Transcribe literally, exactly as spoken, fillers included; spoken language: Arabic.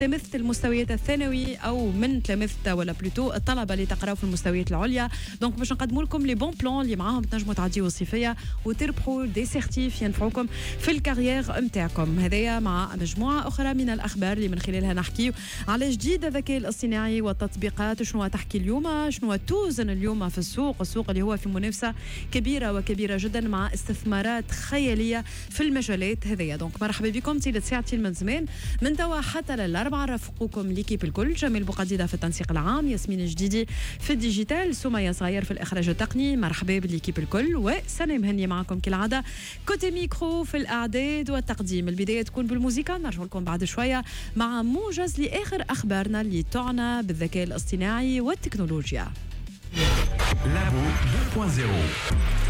تلامذة المستويات الثانوي او من تلامذة ولا بلوتو الطلبه اللي تقراو في المستويات العليا. دونك باش نقدموا لكم لي بون بلان اللي معاهم تنجموا تعديوا الصيفيه وتربحوا دي سيرتيف ينفعوكم في الكارير نتاعكم. هذايا مع مجموعه اخرى من الاخبار اللي من خلالها نحكي على جديد الذكاء الاصطناعي والتطبيقات. شنو تحكي اليوم، شنو توزن اليوم في السوق، السوق اللي هو في منافسه كبيره وكبيره جدا مع استثمارات خياليه في المجالات هذيا. دونك مرحبا بكم طيله ساعتين من زمان من توا حتى للاربعه. رافقوكم ليكيب الكل، جميل بوقديده في التنسيق العام، ياسمين الجديدي في الديجيتال، سمية صاير في الاخراج التقني. مرحبا بالليكيب الكل وسنة مهنيه معكم كالعاده. كوتي ميكرو في الاعداد والتقديم. البدايه تكون بالموسيقى، نرجع لكم بعد شويه مع موجز لاخر اخبارنا اللي تعنى بالذكاء الاصطناعي والتكنولوجيا. Labo deux point zéro.